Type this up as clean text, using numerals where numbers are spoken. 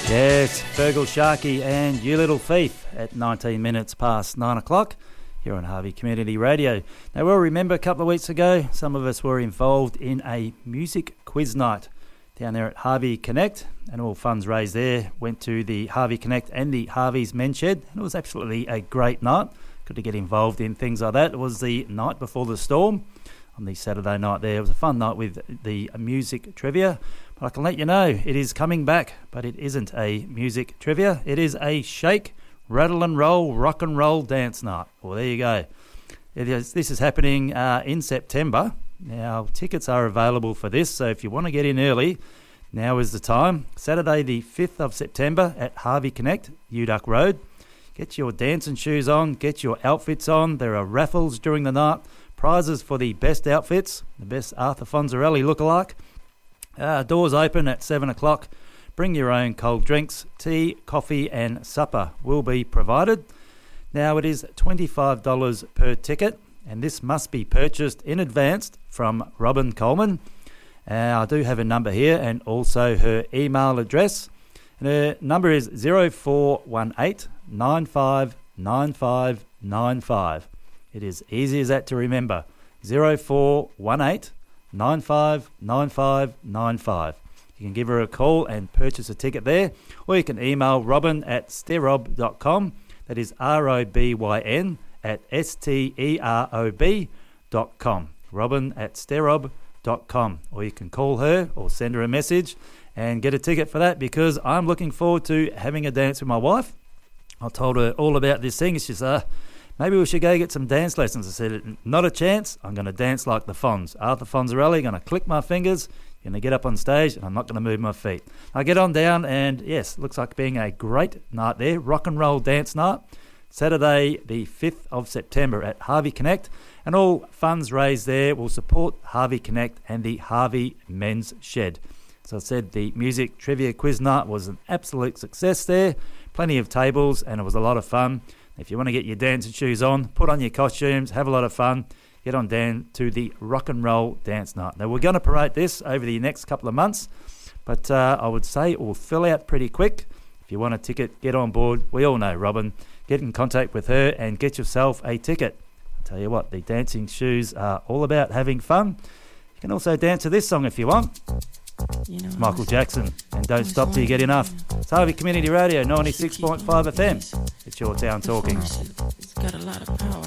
Yes, Fergal Sharkey and You Little Thief at 19 minutes past 9 o'clock here on Harvey Community Radio. Now, we'll remember a couple of weeks ago, some of us were involved in a music quiz night down there at Harvey Connect, and all funds raised there went to the Harvey Connect and the Harvey's Men's Shed, and it was absolutely a great night. Good to get involved in things like that. It was the night before the storm on the Saturday night there. It was a fun night with the music trivia. But I can let you know, it is coming back, but it isn't a music trivia. It is a shake, rattle and roll, rock and roll dance night. Well, there you go. This is happening in September. Now, tickets are available for this, so if you want to get in early, now is the time. Saturday the 5th of September at Harvey Connect, Uduck Road. Get your dancing shoes on, get your outfits on. There are raffles during the night, prizes for the best outfits, the best Arthur Fonzarelli lookalike. Doors open at 7 o'clock. Bring your own cold drinks. Tea, coffee and supper will be provided. Now, it is $25 per ticket, and this must be purchased in advance from Robin Coleman. I do have a number here and also her email address. And her number is 0418 959595. It is easy as that to remember. 0418 959595. You can give her a call and purchase a ticket there, or you can email robin at sterob.com. That is ROBYN at STEROB.com. Robin at sterob.com. Or you can call her or send her a message and get a ticket for that, because I'm looking forward to having a dance with my wife. I told her all about this thing. She said, maybe we should go get some dance lessons. I said, not a chance. I'm going to dance like the Fonz. Arthur Fonzarelli, going to click my fingers, going to get up on stage, and I'm not going to move my feet. I get on down, and yes, looks like being a great night there. Rock and roll dance night. Saturday, the 5th of September at Harvey Connect. And all funds raised there will support Harvey Connect and the Harvey Men's Shed. So I said the music trivia quiz night was an absolute success there. Plenty of tables, and it was a lot of fun. If you want to get your dancing shoes on, put on your costumes, have a lot of fun, get on down to the rock and roll dance night. Now, we're going to promote this over the next couple of months, but I would say it will fill out pretty quick. If you want a ticket, get on board. We all know Robin. Get in contact with her and get yourself a ticket. I'll tell you what, the dancing shoes are all about having fun. You can also dance to this song if you want. It's Michael Jackson and Don't Stop Till You Get Enough. It's Harvey Community Radio, 96.5 FM. It's your town talking. It's got a lot of power.